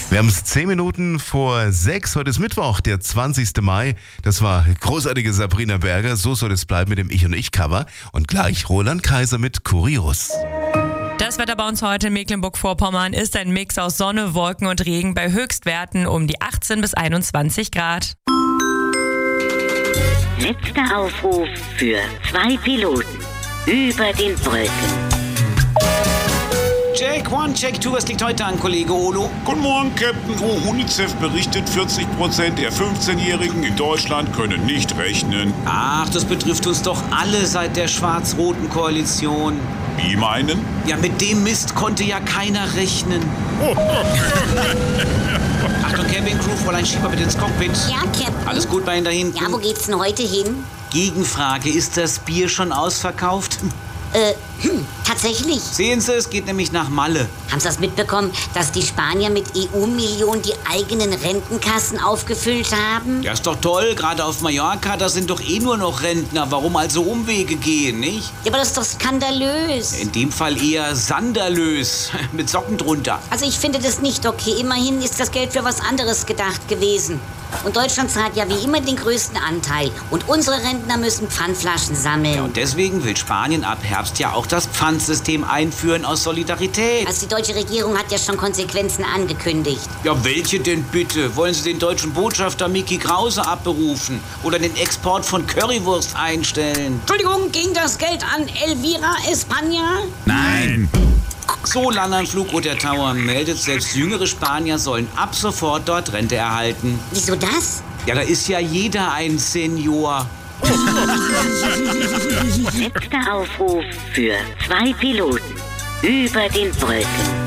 Wir haben es 10 Minuten vor 6. Heute ist Mittwoch, der 20. Mai. Das war großartige Sabrina Berger. So soll es bleiben mit dem Ich und Ich Cover. Und gleich Roland Kaiser mit Kurios. Das Wetter bei uns heute in Mecklenburg-Vorpommern ist ein Mix aus Sonne, Wolken und Regen bei Höchstwerten um die 18 bis 21 Grad. Letzter Aufruf für 2 Piloten über den Wolken. Check 1, Check 2, was liegt heute an, Kollege Olo? Guten Morgen, Captain. UNICEF berichtet, 40% der 15-Jährigen in Deutschland können nicht rechnen. Ach, das betrifft uns doch alle seit der schwarz-roten Koalition. Wie meinen? Ja, mit dem Mist konnte ja keiner rechnen. Achtung, Camping-Crew, Fräulein Schieber bitte ins Cockpit. Ja, Captain. Alles gut bei Ihnen da hinten? Ja, wo geht's denn heute hin? Gegenfrage, ist das Bier schon ausverkauft? Tatsächlich. Sehen Sie, es geht nämlich nach Malle. Haben Sie das mitbekommen, dass die Spanier mit EU-Millionen die eigenen Rentenkassen aufgefüllt haben? Ja, ist doch toll, gerade auf Mallorca, da sind doch eh nur noch Rentner. Warum also Umwege gehen, nicht? Ja, aber das ist doch skandalös. In dem Fall eher sandalös, mit Socken drunter. Also ich finde das nicht okay. Immerhin ist das Geld für was anderes gedacht gewesen. Und Deutschland zahlt ja wie immer den größten Anteil. Und unsere Rentner müssen Pfandflaschen sammeln. Ja, und deswegen will Spanien ab Herbst ja auch das Pfandsystem einführen aus Solidarität. Also die deutsche Regierung hat ja schon Konsequenzen angekündigt. Ja, welche denn bitte? Wollen Sie den deutschen Botschafter Mickey Krause abberufen? Oder den Export von Currywurst einstellen? Entschuldigung, ging das Geld an Elvira España? Nein. So lange am Flugroter Tower meldet, selbst jüngere Spanier sollen ab sofort dort Rente erhalten. Wieso das? Ja, da ist ja jeder ein Senior. Letzter Aufruf für 2 Piloten über den Wolken.